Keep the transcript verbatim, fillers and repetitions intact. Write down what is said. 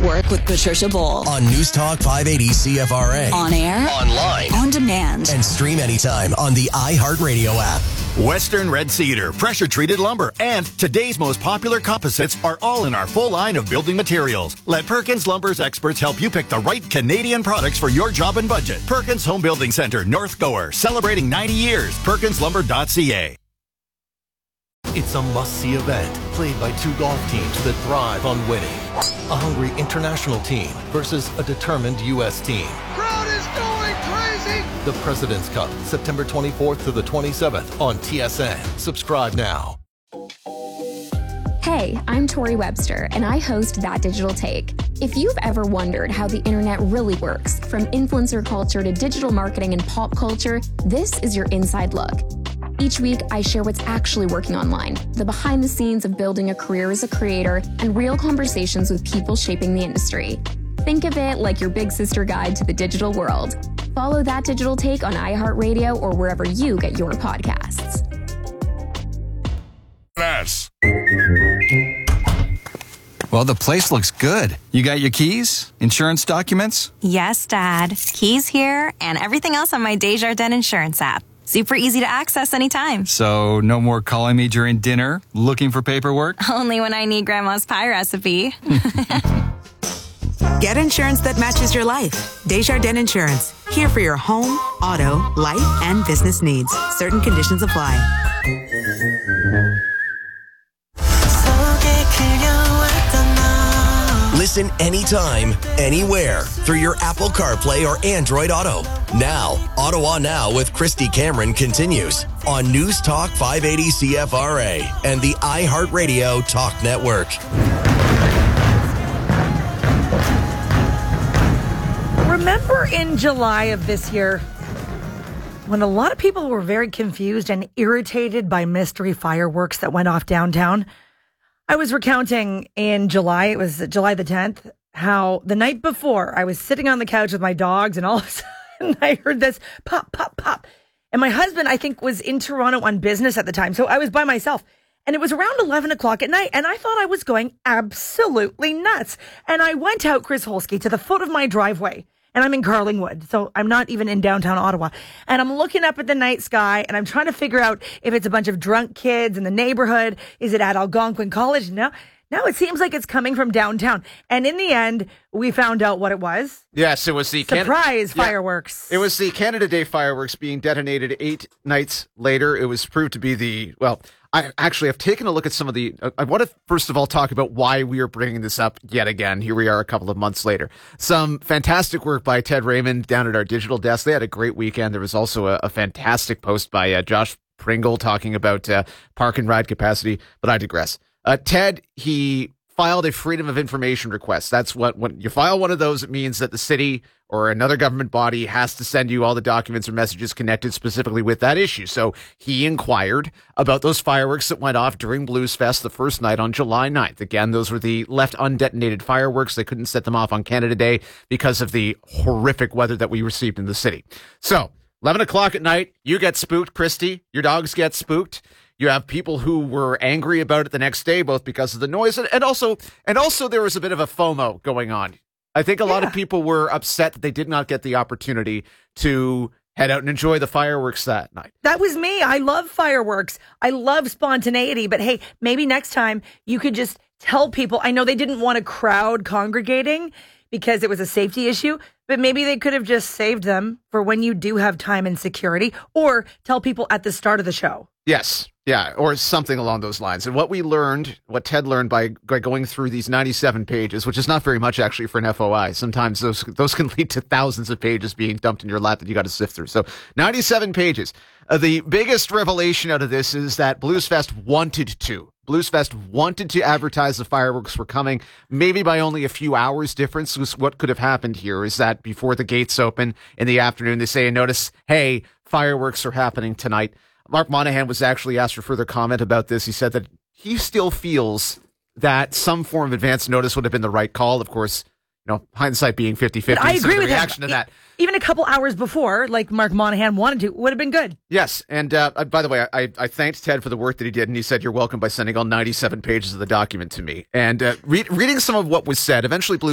Network with Patricia Bowl. On News Talk five eighty C F R A. On air. Online. On demand. And stream anytime on the iHeartRadio app. Western Red Cedar, pressure-treated lumber, and today's most popular composites are all in our full line of building materials. Let Perkins Lumber's experts help you pick the right Canadian products for your job and budget. Perkins Home Building Center, North Gower, celebrating ninety years. perkins lumber dot c a. It's a must-see event played by two golf teams that thrive on winning. A hungry international team versus a determined U S team. Crowd is going crazy! The President's Cup, September twenty-fourth to the twenty-seventh on T S N. Subscribe now. Hey, I'm Tori Webster, and I host That Digital Take. If you've ever wondered how the internet really works, from influencer culture to digital marketing and pop culture, this is your inside look. Each week, I share what's actually working online, the behind the scenes of building a career as a creator, and real conversations with people shaping the industry. Think of it like your big sister guide to the digital world. Follow That Digital Take on iHeartRadio or wherever you get your podcasts. Yes. Well, the place looks good. You got your keys? Insurance documents? Yes, Dad. Keys here and everything else on my Desjardins Insurance app. Super easy to access anytime. So no more calling me during dinner, looking for paperwork? Only when I need Grandma's pie recipe. Get insurance that matches your life. Desjardins Insurance. Here for your home, auto, life, and business needs. Certain conditions apply. Listen anytime, anywhere through your Apple CarPlay or Android Auto. Now, Ottawa Now with Christy Cameron continues on News Talk five eighty C F R A and the iHeartRadio Talk Network. Remember in July of this year when a lot of people were very confused and irritated by mystery fireworks that went off downtown? I was recounting in July, it was July the tenth, how the night before I was sitting on the couch with my dogs and all of a sudden I heard this pop, pop, pop. And my husband, I think, was in Toronto on business at the time. So I was by myself. And it was around eleven o'clock at night. And I thought I was going absolutely nuts. And I went out, Chris Holsky, to the foot of my driveway. And I'm in Carlingwood, so I'm not even in downtown Ottawa. And I'm looking up at the night sky, and I'm trying to figure out if it's a bunch of drunk kids in the neighborhood. Is it at Algonquin College? No. No, it seems like it's coming from downtown. And in the end, we found out what it was. Yes, it was the... Surprise Can- fireworks. Yeah, it was the Canada Day fireworks being detonated eight nights later. It was proved to be the... Well, I actually have taken a look at some of the... I want to first of all talk about why we are bringing this up yet again. Here we are a couple of months later. Some fantastic work by Ted Raymond down at our digital desk. They had a great weekend. There was also a, a fantastic post by uh, Josh Pringle talking about uh, park and ride capacity, but I digress. Uh, Ted, he filed a Freedom of Information request. That's what, when you file one of those, it means that the city or another government body has to send you all the documents or messages connected specifically with that issue. So he inquired about those fireworks that went off during Blues Fest the first night on July ninth. Again, those were the left undetonated fireworks. They couldn't set them off on Canada Day because of the horrific weather that we received in the city. So eleven o'clock at night, you get spooked, Christy. Your dogs get spooked. You have people who were angry about it the next day, both because of the noise and, and also and also there was a bit of a FOMO going on. I think a yeah. lot of people were upset that they did not get the opportunity to head out and enjoy the fireworks that night. That was me. I love fireworks. I love spontaneity. But hey, maybe next time you could just tell people. I know they didn't want a crowd congregating because it was a safety issue, but maybe they could have just saved them for when you do have time and security, or tell people at the start of the show. Yes. Yeah, or something along those lines. And what we learned, what Ted learned by, by going through these ninety-seven pages, which is not very much actually for an F O I. Sometimes those those can lead to thousands of pages being dumped in your lap that you got to sift through. So ninety-seven pages. Uh, the biggest revelation out of this is that Blues Fest wanted to. Blues Fest wanted to advertise the fireworks were coming, maybe by only a few hours difference. Was what could have happened here is that before the gates open in the afternoon, they say, notice, hey, fireworks are happening tonight. Mark Monahan was actually asked for further comment about this. He said that he still feels that some form of advance notice would have been the right call. Of course, you know, hindsight being fifty-fifty. I agree so with the reaction him. to that. Even a couple hours before, like Mark Monahan wanted to, would have been good. Yes. And uh, by the way, I, I thanked Ted for the work that he did. And he said, you're welcome by sending all ninety-seven pages of the document to me. And uh, re- reading some of what was said, eventually Blues